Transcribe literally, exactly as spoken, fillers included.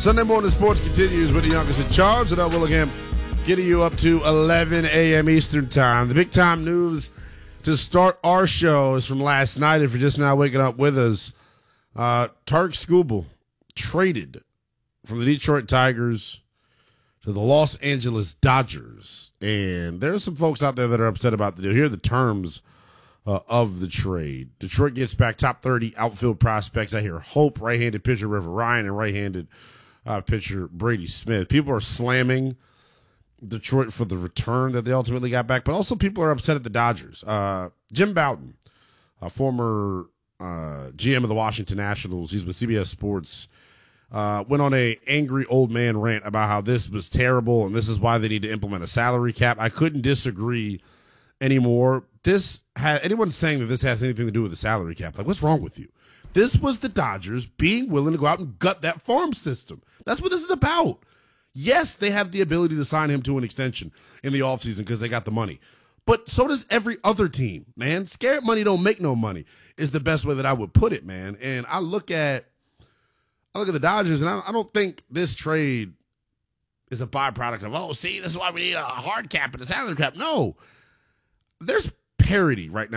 Sunday morning sports continues with the youngest in charge, and I will again getting you up to eleven a.m. Eastern time. The big time news to start our show is from last night. If you're just now waking up with us, uh, Tarik Skubal traded from the Detroit Tigers to the Los Angeles Dodgers. And there's some folks out there that are upset about the deal. Here are the terms uh, of the trade. Detroit gets back top thirty outfield prospects. I hear hope, right-handed pitcher River Ryan, and right-handed uh, pitcher Brady Smith. People are slamming Detroit for the return that they ultimately got back, but also people are upset at the Dodgers. Uh, Jim Bouton, a former uh, G M of the Washington Nationals, he's with C B S Sports, uh, went on a angry old man rant about how this was terrible and this is why they need to implement a salary cap. I couldn't disagree anymore. This ha- anyone saying that this has anything to do with the salary cap, like, what's wrong with you? This was the Dodgers being willing to go out and gut that farm system. That's what this is about. Yes, they have the ability to sign him to an extension in the offseason because they got the money. But so does every other team, man. Scared money don't make no money is the best way that I would put it, man. And I look at I look at the Dodgers, and I, I don't think this trade is a byproduct of, oh, see, this is why we need a hard cap and a salary cap. No. There's parity right now